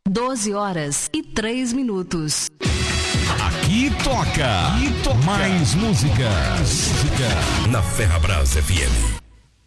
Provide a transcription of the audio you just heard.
12h03. Aqui toca. Mais música. Na Ferrabras FM.